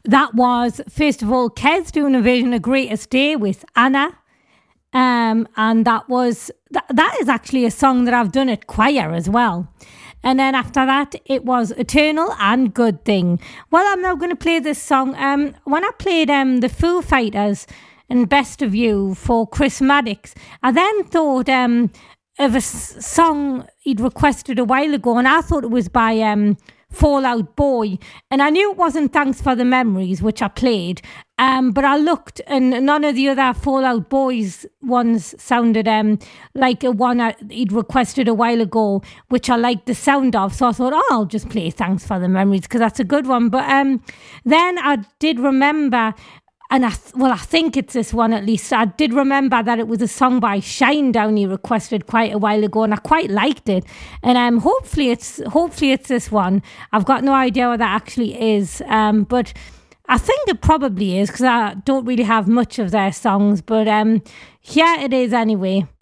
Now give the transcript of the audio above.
That was, first of all, Kez doing a version of Greatest Day with Anna. And that is actually a song that I've done at choir as well. And then after that, it was Eternal and Good Thing. Well, I'm now going to play this song. When I played the Foo Fighters and Best of You for Chris Maddox, I then thought of a song he'd requested a while ago, and I thought it was by Fall Out Boy, and I knew it wasn't Thanks for the Memories, which I played, but I looked and none of the other Fall Out Boys ones sounded like a one he'd requested a while ago, which I liked the sound of, so I thought, I'll just play Thanks for the Memories because that's a good one. But then I did remember, and I think it's this one at least. I did remember that it was a song by Shinedown he requested quite a while ago, and I quite liked it. And hopefully it's this one. I've got no idea what that actually is, but I think it probably is because I don't really have much of their songs. But here it is anyway.